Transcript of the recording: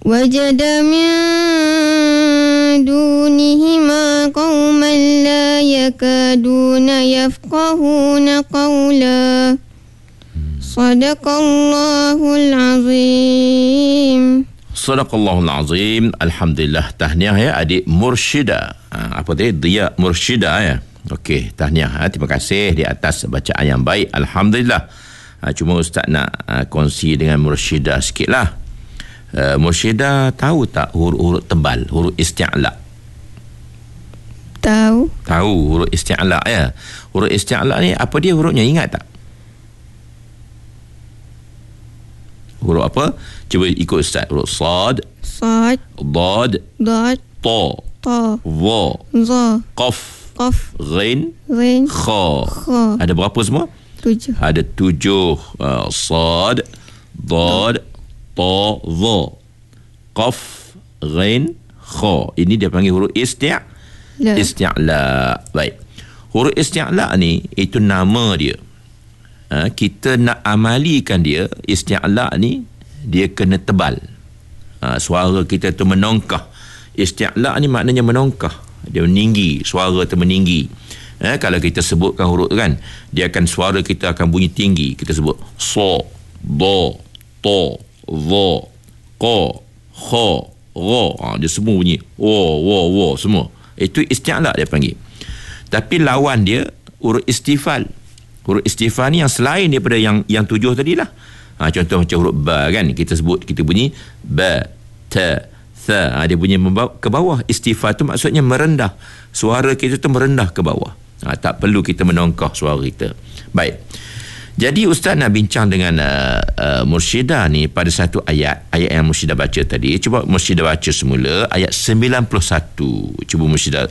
وجد من دونهما قوما لا يكادون يفقهون قولا صدق الله العظيم. Sadaqallahul Azim. Alhamdulillah. Tahniah ya adik Mursyida. Apa tadi? Dia Mursyida ya. Okey, tahniah. Terima kasih di atas bacaan yang baik. Alhamdulillah. Cuma Ustaz nak kongsi dengan Mursyida sikitlah. Mursyida tahu tak huruf tebal, huruf isti'la? Tahu huruf isti'la ya. Huruf isti'la ni apa dia hurufnya, ingat tak? Huruf apa? Cuba ikut Ustaz. Huruf sad, dad, ta, za, qaf, ghin, kha. Ada berapa semua? 7. Ada 7. Sad, dad, ta, za, qaf, ghin, kha. Ini dia panggil huruf isti'la. Baik. Huruf isti'la ni itu nama dia. Kita nak amalikan dia, isti'la ni dia kena tebal. Suara kita tu menongkah. Isti'la ni maknanya menongkah, dia meninggi, suara tu meninggi. Kalau kita sebutkan huruf kan, dia akan, suara kita akan bunyi tinggi. Kita sebut sa, da, ta, za, qa, kha, ra. Dia semua bunyi wa semua. Itu isti'la dia panggil. Tapi lawan dia huruf istifal. Huruf istifal ni yang selain daripada yang 7 tadilah. Contoh macam huruf ba kan, kita sebut, kita bunyi ba, ta, tha. Dia bunyi ke bawah. Istifal tu maksudnya merendah. Suara kita tu merendah ke bawah. Tak perlu kita menongkah suara kita. Baik. Jadi Ustaz nak bincang dengan Mursyida ni pada satu ayat yang Mursyida baca tadi. Cuba Mursyida baca semula ayat 91. Cuba Mursyida